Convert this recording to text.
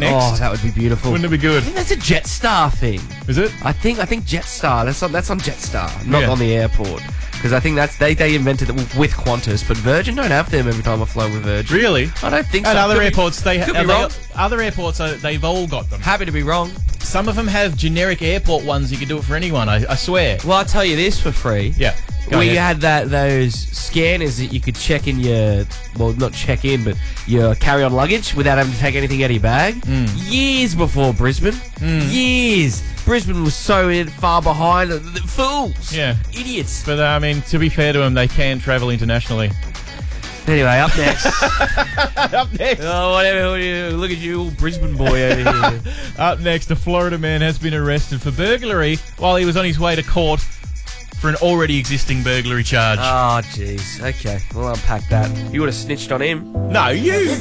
next. Oh, that would be beautiful. Wouldn't it be good? I think that's a Jetstar thing. Is it? I think Jetstar. That's on Jetstar, not Yeah. on the airport. Because I think they invented it with Qantas, but Virgin don't have them every time I've flown with Virgin. Really? I don't think At so. other Could be- airports, could be wrong. other airports, they've all got them. Happy to be wrong. Some of them have generic airport ones. You can do it for anyone. I swear. Well, I'll tell you this for free. Yeah. Go We ahead. had those scanners that you could check in your, well, not check in, but your carry-on luggage without having to take anything out of your bag. Years before Brisbane. Years. Brisbane was so far behind. Fools. Yeah. Idiots. But I mean, to be fair to them, they can travel internationally. Anyway, up next. Up next. Oh, whatever. Look at you, old Brisbane boy over here. Up next, a Florida man has been arrested for burglary while he was on his way to court for an already existing burglary charge. Oh, jeez. Okay, we'll unpack that. You would have snitched on him. No, you.